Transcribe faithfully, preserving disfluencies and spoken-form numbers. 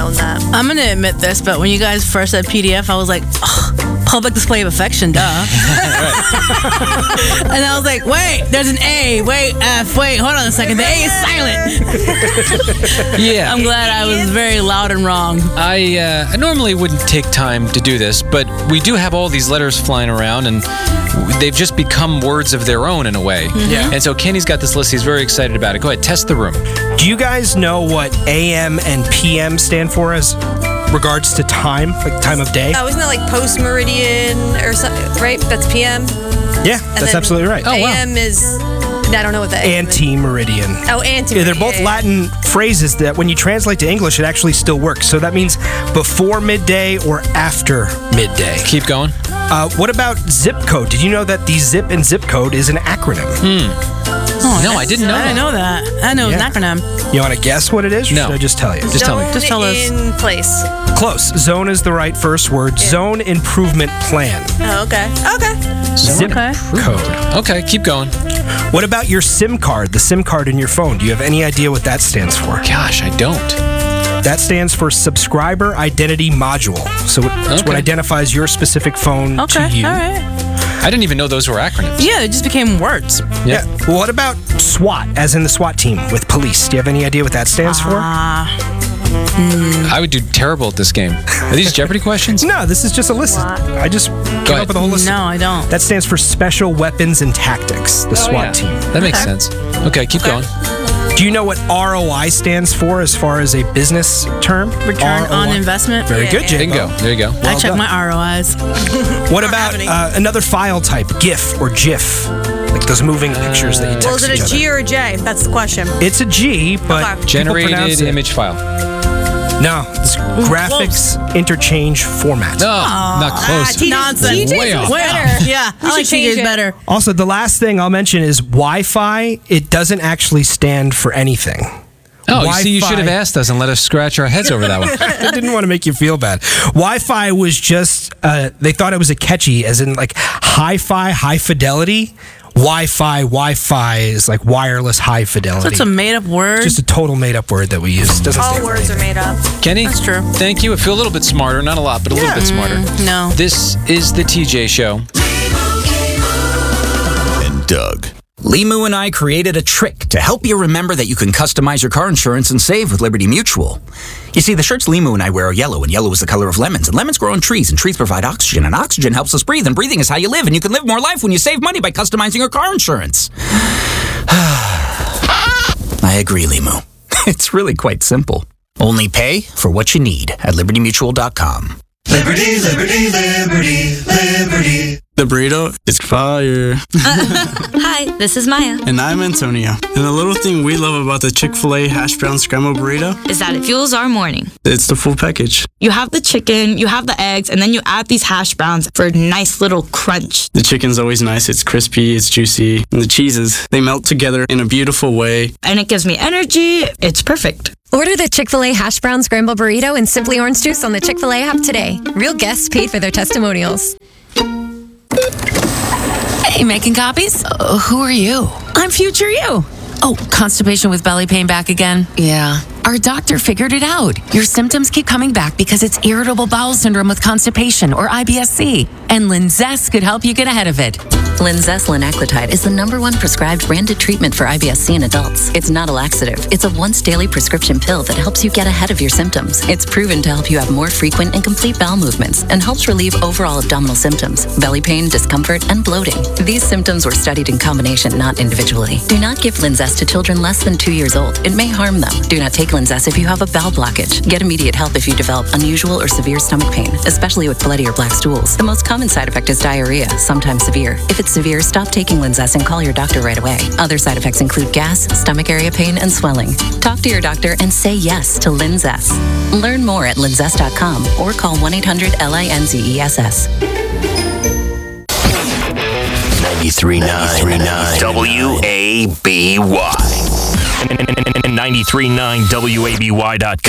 own that. I'm going to admit this, but when you guys first said P D F, I was like, oh, public display of affection, duh. And I was like, wait, there's an A, wait, F, wait, hold on a second, the A is silent. Yeah. I'm glad I was very loud and wrong. I, uh, I normally wouldn't take time to do this, but we do have all these letters flying around, and they've just become words of their own in a way. Mm-hmm. Yeah. And so Kenny's got this list. He's very excited about it. Go ahead, test the room. Do you guys know what A M and P M stand for as regards to time, like time of day? Oh, isn't that like post meridian or something? Right? That's P M. Yeah, that's then absolutely right. Oh, wow. A M is. I don't know what that is. Anti-meridian. Oh, anti. Yeah, they're both Latin phrases that when you translate to English, it actually still works. So that means before midday or after midday. Keep going. Uh, what about zip code? Did you know that the zip and zip code is an acronym? Oh, No, I didn't know I didn't that. know that. I know Yeah. it's an acronym. You want to guess what it is? Or No. should I just tell you? Just tell me. Zone Just tell us. in place. Close. Zone is the right first word. Zone Improvement Plan. Oh, okay. Okay. Zip Okay. code. Okay, keep going. What about your SIM card? The SIM card in your phone. Do you have any idea what that stands for? Gosh, I don't. That stands for Subscriber Identity Module. So it's what Okay. identifies your specific phone Okay, to you. all right. I didn't even know those were acronyms. Yeah, it just became words. Yeah. Well, what about SWAT, as in the SWAT team with police? Do you have any idea what that stands for? Ah, I would do terrible at this game. Are these Jeopardy questions? No, this is just a list. I just came ahead. up with a whole list. no, I don't. That stands for Special Weapons and Tactics, the SWAT yeah. team. That makes sense. Okay, keep going. Do you know what R O I stands for as far as a business term? Return R O I. on investment. Very Yeah, good, yeah. Jake. Bingo. There you go. I check done. my R O Is. What about happening. uh, another file type, GIF or GIF? Like those moving pictures that you text Well, is it each a other. G or a J? That's the question. It's a G, but Okay. people Generated pronounce it- image file. No, it's graphics interchange format. No, not close. T J Nonsense. T J's Way is off. better. Yeah, We I like should change T J's it. better. Also, the last thing I'll mention is Wi-Fi. It doesn't actually stand for anything. Oh, you see, you Wi-Fi- should have asked us and let us scratch our heads over that one. I didn't want to make you feel bad. Wi-Fi was just, uh, they thought it was a catchy, as in like hi-fi, high fidelity. Wi-Fi, Wi-Fi is like wireless high fidelity. That's a made-up word. just a total made-up word that we use. Doesn't All stand for words are anything. made up. Kenny? That's true. Thank you. I feel a little bit smarter. Not a lot, but a little Yeah. bit smarter. no. This is the T J Show. And Doug. Limu and I created a trick to help you remember that you can customize your car insurance and save with Liberty Mutual. You see, the shirts Limu and I wear are yellow, and yellow is the color of lemons, and lemons grow on trees, and trees provide oxygen, and oxygen helps us breathe, and breathing is how you live, and you can live more life when you save money by customizing your car insurance. I agree, Limu. It's really quite simple. Only pay for what you need at liberty mutual dot com. Liberty, liberty, liberty, liberty. The burrito is fire. Hi, this is Maya. And I'm Antonio. And the little thing we love about the Chick-fil-A hash brown scrambled burrito, Is that it fuels our morning. it's the full package. You have the chicken, you have the eggs, and then you add these hash browns for a nice little crunch. The chicken's always nice. It's crispy, it's juicy. And the cheeses, they melt together in a beautiful way. And it gives me energy. It's perfect. Order the Chick-fil-A Hash Brown Scramble Burrito and Simply Orange Juice on the Chick-fil-A app today. Real guests paid for their testimonials. Hey, making copies? Uh, who are you? I'm future you. Oh, constipation with belly pain back again? Yeah. Our doctor figured it out. Your symptoms keep coming back because it's irritable bowel syndrome with constipation, or I B S C. And Linzess could help you get ahead of it. Linzess linaclotide is the number one prescribed branded treatment for I B S C in adults. It's not a laxative. It's a once-daily prescription pill that helps you get ahead of your symptoms. It's proven to help you have more frequent and complete bowel movements and helps relieve overall abdominal symptoms, belly pain, discomfort, and bloating. These symptoms were studied in combination, not individually. Do not give Linzess to children less than two years old. It may harm them. Do not take Linzess if you have a bowel blockage. Get immediate help if you develop unusual or severe stomach pain, especially with bloody or black stools. The most common side effect is diarrhea, sometimes severe. If it's severe, stop taking Linzess and call your doctor right away. Other side effects include gas, stomach area pain, and swelling. Talk to your doctor and say yes to Linzess. Learn more at linzess dot com or call one eight hundred L I N Z E S S. ninety-three point nine W A B Y. ninety-three point nine W A B Y dot com.